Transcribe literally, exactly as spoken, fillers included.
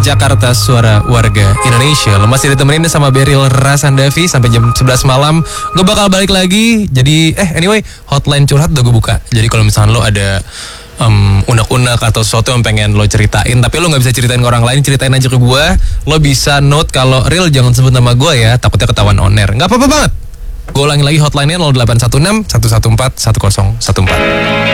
Jakarta, suara warga Indonesia. Lo masih ditemenin sama Beril Rasandavi sampai jam sebelas malam. Gue bakal balik lagi. Jadi eh anyway, hotline curhat udah gue buka. Jadi kalau misalnya lo ada um, unek-unek atau sesuatu yang pengen lo ceritain tapi lo nggak bisa ceritain ke orang lain, ceritain aja ke gue. Lo bisa note kalau Ril jangan sebut nama gue ya, takutnya ketahuan on air. Nggak apa-apa banget. Gue ulangi lagi hotline-nya nol delapan satu enam satu satu empat satu nol satu empat.